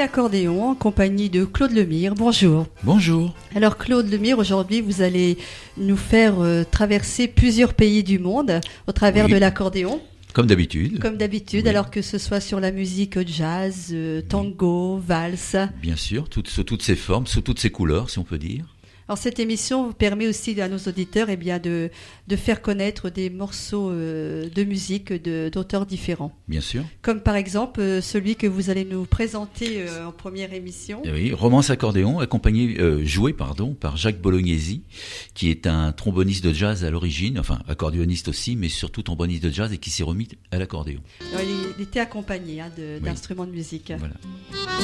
l'accordéon en compagnie de Claude Lemire. Bonjour. Bonjour. Alors Claude Lemire, aujourd'hui vous allez nous faire traverser plusieurs pays du monde au travers de l'accordéon. Comme d'habitude. Comme d'habitude, alors que ce soit sur la musique jazz, tango, valse. Bien sûr, sous toutes ses formes, sous toutes ses couleurs, si on peut dire. Alors cette émission vous permet aussi à nos auditeurs de faire connaître des morceaux de musique d'auteurs différents. Bien sûr. Comme par exemple celui que vous allez nous présenter en première émission. Oui, Romance accordéon, joué par Jacques Bolognesi, qui est un tromboniste de jazz à l'origine, enfin accordéoniste aussi, mais surtout tromboniste de jazz et qui s'est remis à l'accordéon. Alors, il était accompagné d'instruments de musique. Voilà.